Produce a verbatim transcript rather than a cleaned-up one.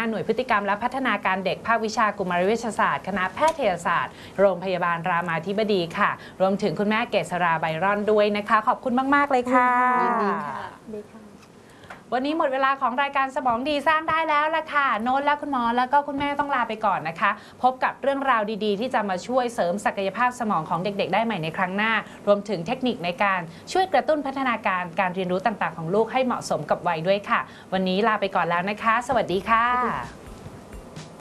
หน่วยพฤติกรรมและพัฒนาการเด็กภาควิชากุมารเวชศาสตร์คณะแพทยศาสตร์โรงพยาบาลรามาธิบดีค่ะรวมถึงคุณแม่เกษราไบรอนด้วยนะคะขอบคุณมากๆเลยค่ะยินดีค่ะดีค่ะวันนี้หมดเวลาของรายการสมองดีสร้างได้แล้วล่ะค่ะโน้ตและคุณหมอแล้วก็คุณแม่ต้องลาไปก่อนนะคะพบกับเรื่องราวดีๆที่จะมาช่วยเสริมศักยภาพสมองของเด็กๆได้ใหม่ในครั้งหน้ารวมถึงเทคนิคในการช่วยกระตุ้นพัฒนาการการเรียนรู้ต่างๆของลูกให้เหมาะสมกับวัยด้วยค่ะวันนี้ลาไปก่อนแล้วนะคะสวัสดีค่ะ